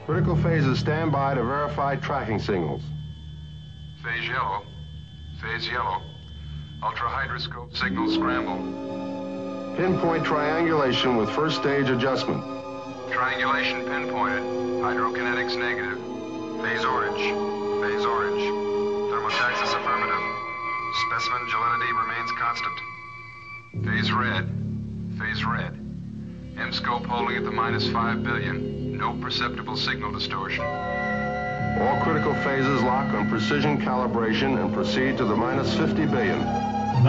Critical phases stand by to verify tracking signals. Phase yellow. Phase yellow. Ultra-hydroscope signal scramble. Pinpoint triangulation with first stage adjustment. Triangulation pinpointed. Hydrokinetics negative. Phase orange. Phase orange. Thermotaxis affirmative. Specimen gelinity remains constant. Phase red. Phase red. M-scope holding at the -5 billion. No perceptible signal distortion. All critical phases lock on precision calibration and proceed to the -50 billion.